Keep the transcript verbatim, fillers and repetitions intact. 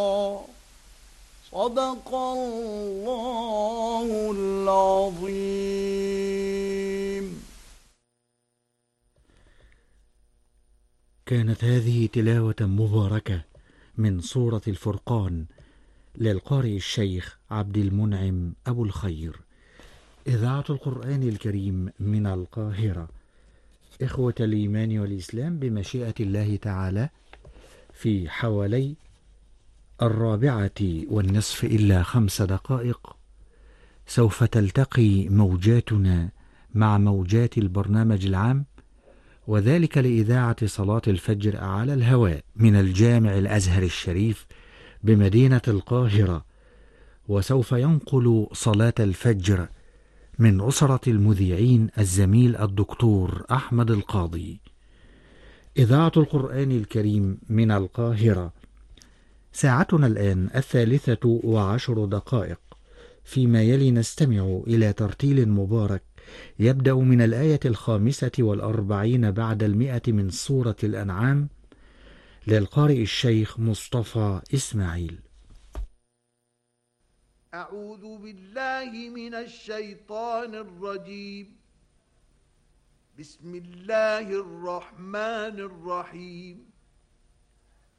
صدق الله العظيم. كانت هذه تلاوة مباركة من سورة الفرقان للقارئ الشيخ عبد المنعم أبو الخير، إذاعة القرآن الكريم من القاهرة. إخوة الإيمان والإسلام، بمشيئة الله تعالى في حوالي الرابعة والنصف إلا خمس دقائق سوف تلتقي موجاتنا مع موجات البرنامج العام، وذلك لإذاعة صلاة الفجر على الهواء من الجامع الأزهر الشريف بمدينة القاهرة. وسوف ينقل صلاة الفجر من أسرة المذيعين الزميل الدكتور أحمد القاضي. إذاعة القرآن الكريم من القاهرة. ساعتنا الآن الثالثة وعشر دقائق، فيما يلي نستمع إلى ترتيل مبارك يبدأ من الآية الخامسة والأربعين بعد المئة من سورة الأنعام للقارئ الشيخ مصطفى إسماعيل. أعوذ بالله من الشيطان الرجيم. بسم الله الرحمن الرحيم.